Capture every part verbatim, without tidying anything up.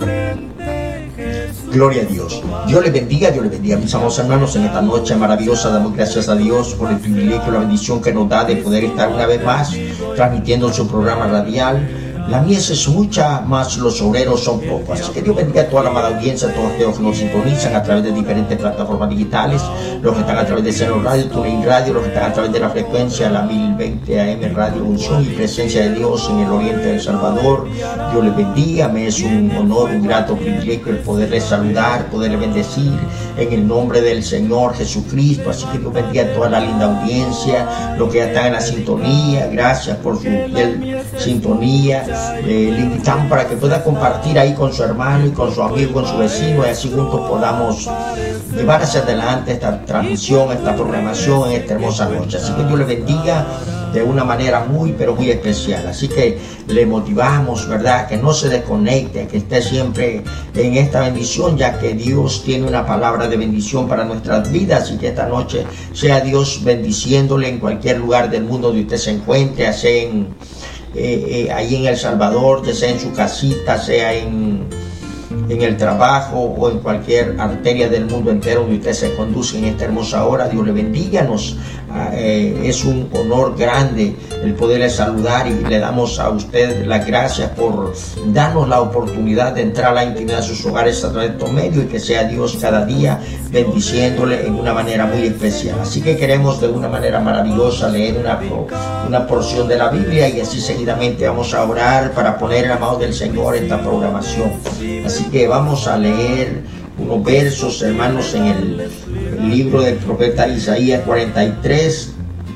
Gloria a Dios. Dios les bendiga, Dios les bendiga. Mis amados hermanos, en esta noche maravillosa damos gracias a Dios por el privilegio y la bendición que nos da de poder estar una vez más transmitiendo su programa radial. La mies es mucha, más los obreros son pocos. Así que Dios bendiga a toda la amada audiencia, a todos aquellos que nos sintonizan a través de diferentes plataformas digitales, los que están a través de Seno Radio, TuneIn Radio, los que están a través de la frecuencia, la mil veinte A M Radio Unción y Presencia de Dios en el oriente de El Salvador. Dios les bendiga. Me es un honor, un grato privilegio el poderles saludar, poderles bendecir en el nombre del Señor Jesucristo. Así que Dios bendiga a toda la linda audiencia, los que ya están en la sintonía. Gracias por su fiel sintonía. Eh, le invitamos para que pueda compartir ahí con su hermano y con su amigo, con su vecino, y así juntos podamos llevar hacia adelante esta transmisión, esta programación en esta hermosa noche. Así que Dios le bendiga de una manera muy, pero muy especial. Así que le motivamos, ¿verdad?, que no se desconecte, que esté siempre en esta bendición, ya que Dios tiene una palabra de bendición para nuestras vidas. Y que esta noche sea Dios bendiciéndole en cualquier lugar del mundo donde usted se encuentre, ya sea en Eh, eh, ahí en El Salvador, ya sea en su casita, sea en, en el trabajo o en cualquier arteria del mundo entero donde usted se conduce en esta hermosa hora. Dios le bendiga. Nos, eh, es un honor grande el poderle saludar, y le damos a usted las gracias por darnos la oportunidad de entrar a la intimidad de sus hogares a través de estos medios, y que sea Dios cada día bendiciéndole en una manera muy especial. Así que queremos de una manera maravillosa leer una, una porción de la Biblia, y así seguidamente vamos a orar para poner en la mano del Señor esta programación. Así que vamos a leer unos versos, hermanos, en el, el libro del profeta Isaías cuarenta y tres,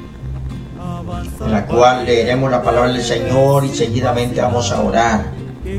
en la cual leeremos la palabra del Señor y seguidamente vamos a orar.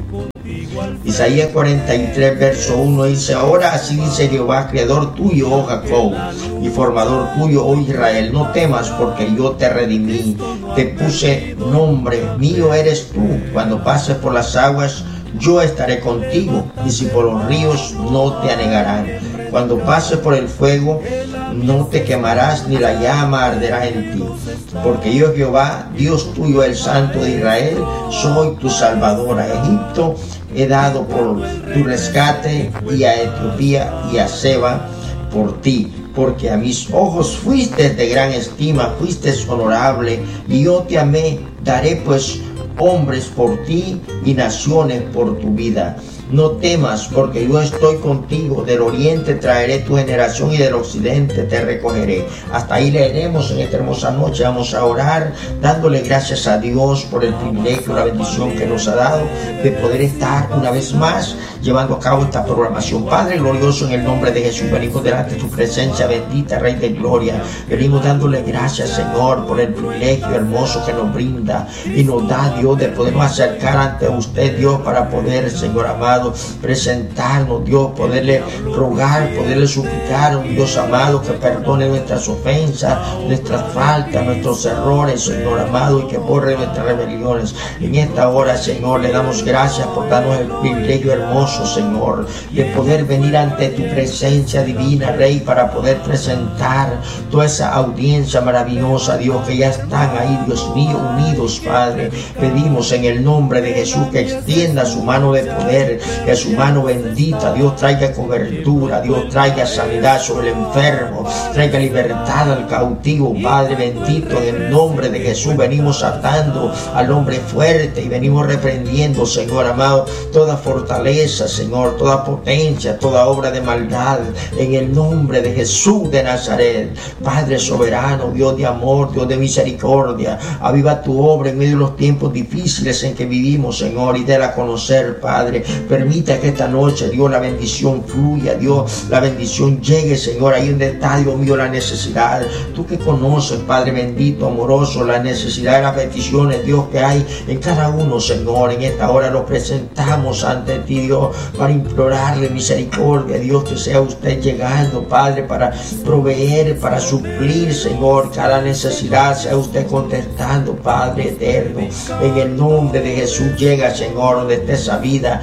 Isaías cuarenta y tres, verso uno dice: ahora así dice Jehová, creador tuyo, oh Jacob, y formador tuyo, oh Israel, no temas, porque yo te redimí, te puse nombre, mío eres tú. Cuando pases por las aguas, yo estaré contigo, y si por los ríos, no te anegarán. Cuando pases por el fuego, no te quemarás, ni la llama arderá en ti. Porque yo, Jehová, Dios tuyo, el Santo de Israel, soy tu Salvador. A Egipto he dado por tu rescate, y a Etiopía y a Seba por ti. Porque a mis ojos fuiste de gran estima, fuiste honorable, y yo te amé. Daré pues hombres por ti y naciones por tu vida. No temas, porque yo estoy contigo. Del oriente traeré tu generación, y del occidente te recogeré. Hasta ahí leeremos en esta hermosa noche. Vamos a orar dándole gracias a Dios por el privilegio, la bendición que nos ha dado de poder estar una vez más llevando a cabo esta programación. Padre glorioso, en el nombre de Jesús venimos delante de tu presencia bendita, Rey de gloria. Venimos dándole gracias, Señor, por el privilegio hermoso que nos brinda y nos da, Dios, de podernos acercar ante usted, Dios, para poder, Señor amado, presentarnos, Dios, poderle rogar, poderle suplicar a un Dios amado que perdone nuestras ofensas, nuestras faltas, nuestros errores, Señor amado, y que borre nuestras rebeliones. En esta hora, Señor, le damos gracias por darnos el privilegio hermoso, Señor, de poder venir ante tu presencia divina, Rey, para poder presentar toda esa audiencia maravillosa, Dios, que ya están ahí, Dios mío, unidos, Padre. Pedimos en el nombre de Jesús que extienda su mano de poder, que su mano bendita, Dios, traiga cobertura, Dios, traiga sanidad sobre el enfermo, traiga libertad al cautivo, Padre bendito. En el nombre de Jesús venimos atando al hombre fuerte y venimos reprendiendo, Señor amado, toda fortaleza, Señor, toda potencia, toda obra de maldad, en el nombre de Jesús de Nazaret. Padre soberano, Dios de amor, Dios de misericordia, aviva tu obra en medio de los tiempos difíciles en que vivimos, Señor, y déla a conocer, Padre. Permita que esta noche, Dios, la bendición fluya, Dios, la bendición llegue, Señor, ahí donde está, Dios mío, la necesidad. Tú que conoces, Padre bendito, amoroso, la necesidad de las peticiones, Dios, que hay en cada uno, Señor. En esta hora lo presentamos ante ti, Dios, para implorarle misericordia, Dios, que sea usted llegando, Padre, para proveer, para suplir, Señor, cada necesidad, sea usted contestando, Padre eterno. En el nombre de Jesús, llega, Señor, donde esté esa vida, de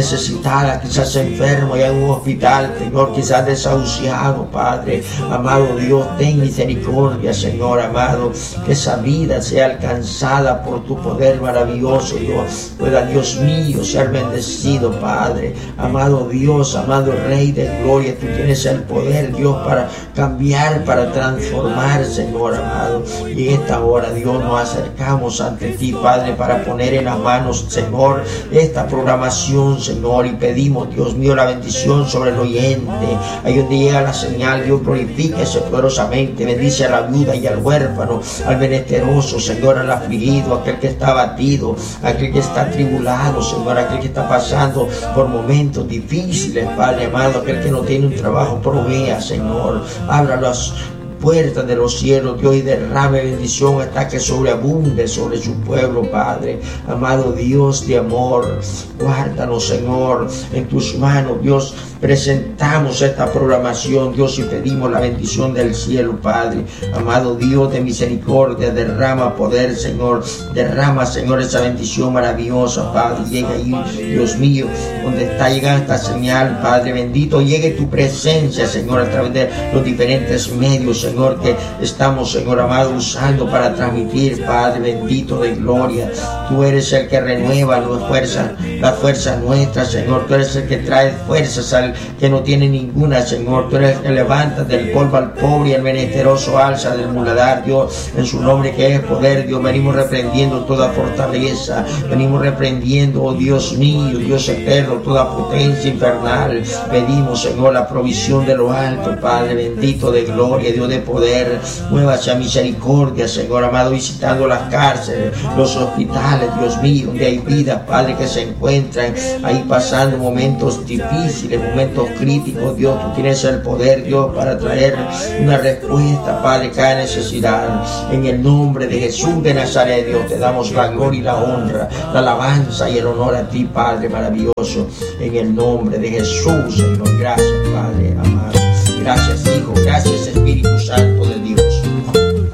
necesitada, quizás enfermo y en un hospital, Señor, quizás desahuciado, Padre. Amado Dios, ten misericordia, Señor, amado, que esa vida sea alcanzada por tu poder maravilloso, Dios. Pueda, Dios mío, ser bendecido, Padre. Amado Dios, amado Rey de gloria, tú tienes el poder, Dios, para cambiar, para transformar, Señor, amado. Y en esta hora, Dios, nos acercamos ante ti, Padre, para poner en las manos, Señor, esta programación, Señor, y pedimos, Dios mío, la bendición sobre el oyente. Ahí donde llega la señal, Dios, glorifíquese poderosamente, bendice a la viuda y al huérfano, al menesteroso, Señor, al afligido, aquel que está abatido, aquel que está atribulado, Señor, aquel que está pasando por momentos difíciles, Padre amado, aquel que no tiene un trabajo, provea, Señor, abra las puertas de los cielos, Dios, y derrame bendición hasta que sobreabunde sobre su pueblo, Padre. Amado Dios de amor, guárdanos, Señor, en tus manos, Dios. Presentamos esta programación, Dios, y pedimos la bendición del cielo, Padre. Amado Dios de misericordia, derrama poder, Señor. Derrama, Señor, esa bendición maravillosa, Padre. Llega ahí, Dios mío, donde está llegando esta señal, Padre bendito. Llegue tu presencia, Señor, a través de los diferentes medios, Señor, que estamos, Señor amado, usando para transmitir, Padre bendito de gloria. Tú eres el que renueva la fuerza, la fuerza nuestra, Señor. Tú eres el que trae fuerzas al que no tiene ninguna, Señor. Tú eres el que levanta del polvo al pobre y el menesteroso alza del muladar, Dios, en su nombre que es poder, Dios. Venimos reprendiendo toda fortaleza, venimos reprendiendo, oh Dios mío, Dios eterno, toda potencia infernal. Pedimos, Señor, la provisión de lo alto, Padre bendito de gloria, Dios de poder. Muévase a misericordia, Señor amado, visitando las cárceles, los hospitales, Dios mío, donde hay vidas, Padre, que se encuentran ahí pasando momentos difíciles, momentos críticos, Dios. Tú tienes el poder, Dios, para traer una respuesta, Padre, cada necesidad. En el nombre de Jesús de Nazaret, Dios, te damos la gloria y la honra, la alabanza y el honor a ti, Padre maravilloso. En el nombre de Jesús, Señor. Gracias, Padre amado.